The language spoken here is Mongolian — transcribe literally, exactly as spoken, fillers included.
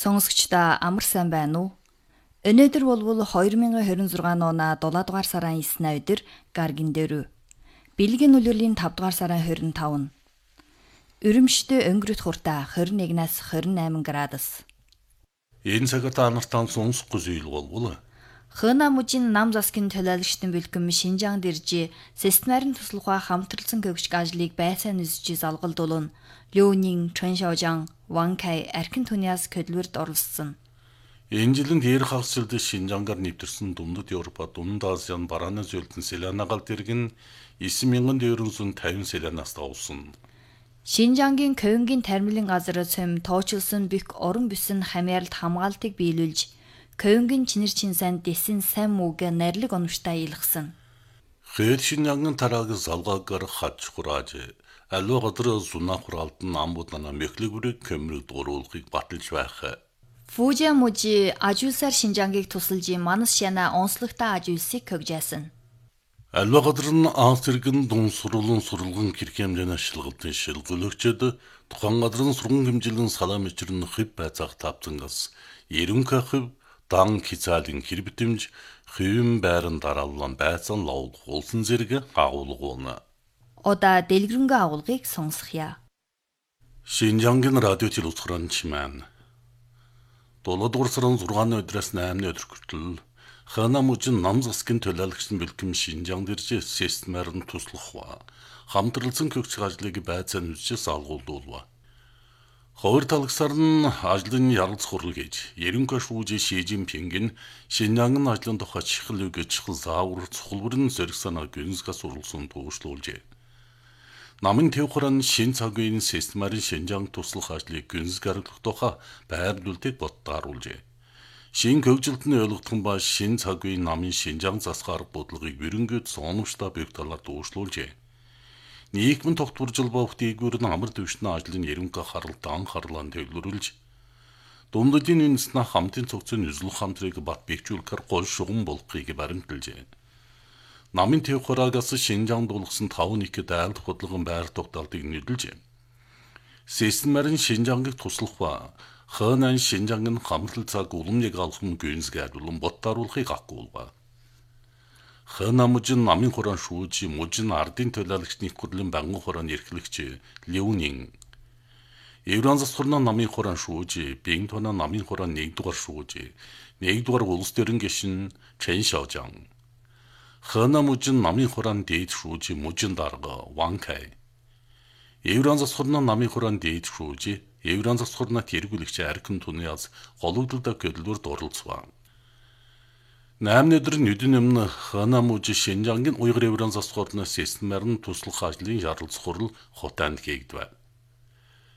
Сонсогчдаа амар сайн байна уу? Өнөөдөр болвол two thousand twenty-six оны seven дугаар сарын nine өдөр гаргийн дөрөв. Бэлгийн үлрэлийн five дугаар сарын twenty-five. Өрөмштэй өнгөрөх хуртаа twenty-one-аас twenty-eight градус. Энэ цагт та нартаа сонсохгүй зүйл болвол Хына мужийн нам засгийн төлөөлөгчдөн бэлгэм Шинжаанд ирж системарын туслахаа хамтралсан көгчг ажлыг байцаан үзэж залгалдуулна. Лёнин, Чэншаожан, Ванкай архин түниас хөдөлмөрт оролцсон. Энэ жилийн дээр хагас жилд Шинжангаар нэвтэрсэн Дундад Европа, Дунд Азийн барааны зөвлөлтөн Селянагаал дэргэн nine thousand four hundred fifty селянаас тавсан. Шинжангийн Кёнгийн тармилын газар цэм тоочилсон бик орон бүсэн хамааралд хамгаалтыг биелүүлж Кёнгийн чинэр чинсанд дэсэн сайн мууг нарилэг онвштай илгсэн. Хэд Шинжангийн тарааг залгаагаар хаж хурааж алуу гадар зунаа хураалтан амбудана мэхлэгүрэг көмрөд дуруулахыг баталж байх. Фужа мужи ажуулсаар Шинжангийг тусалж манас шана онцлогтой ажуулсыг хөгжөөсөн. Алуу гадар нь анх зэрэгэн дун сурулан суралган кирхэмжэнэ шилгалтын шилгүүлэгчэд тухайн гадрын сурган хэмжилэн салам ичрэн хэв байцаах тавцангас ерөн кахив дан хизаалын хэрбитэмж хэвэн байран дараалан байцан ловд хулсан зэрэг агуулгуuna. Ода дэлгэрэнгээ агуулгыг сонсхъя. Шинжангийн радио телевизран чимэн. Долоодугаар сарын six өдрөөс eight өдөр хүртэл Хана мужийн нам засгийн төлөөлөгчдөн бэлгэм Шинжаанд ирж системаар нь туслах ба хамтралсан көгчг ажлыг байцаан үзэж салгуулдуулва. Хоёр талагсаар нь ажлын яралц хурал гэж ерөнхий шүүжи Ши Жинпингийн Шинжангийн ажлын тухай чихэл үг чихэл заавар цохолборын зэрэг санаа гүнзгээс урлсан туушлуулжээ. Намын тэвхран шин цагийн системарын Шинжаан туслах ажлыг гүнзгарлах тухай байрлуулалтыг боттааруулжээ. Шин хөгжилтний ойлгогдсон ба шин цагийн намын Шинжаан засгаар бодлогыг бүрэнгэд соновчтой бэг талаар дуушлуулжээ. Нийгмийн тогтворжил бовт дээгүүр нь амар төвшний ажлын ерөнхий харалт анхаарлаа төвлөрүүлж дундадын үндэснэ хамтын цогцын үзлэх хамтрыг бат бэхжүүлэхээр гол шугам болохыг баримталжээ. Намын тэвхраагаас Шинжаанд дуулгасан five нэгэд айлт хөдөлгөн байр тогтоолтыг нийлүүлжээ. Системарын Шинжаангийг туслах ба Ханан Шинжаангийн хамтрал цаг уламжийг алхам гүнзгийрлэн боттааруулахыг агуулва. Хана мужийн намын хураан шүүж мужийн ардын төлөөлөгчний хурлын банган хураан эрхлэгч Леонин Евран засгорны намын хураан шүүж Бинтона намын хураан one дугаар шүүж one дугаар улс төрийн гишүүн Чэншаожан Хана мужийн намын хураан дээд шүүж мужийн дарга Ванкай Евран засгорны намын хураан дээд шүүж Евран засгорны тэргүүлэгч архин түниас голөгдөлд хөдөлгөөрт оролцсон. eight өдөр нүдэн өмнө Хана мужи Шинжаангийн уйгыр Евран засгорны системаар нь туслах ажлын яралц хурал хотаанд хийгдэв.